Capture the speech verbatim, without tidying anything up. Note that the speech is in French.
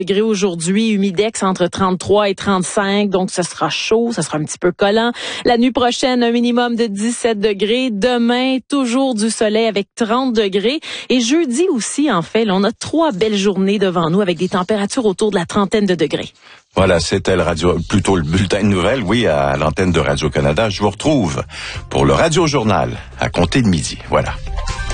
degrés aujourd'hui, humidex entre trente-trois et trente-cinq, donc ce sera chaud, ça sera un petit peu collant. La nuit prochaine, un minimum de dix-sept degrés. Demain, toujours du soleil avec trente degrés. Et jeudi aussi, en fait, là, on a trois belles journées devant nous avec des températures autour de la trentaine de degrés. Voilà, c'était le radio, plutôt le bulletin de nouvelles, oui, à l'antenne de Radio-Canada. Je vous retrouve pour le Radio Journal à compter de midi. Voilà.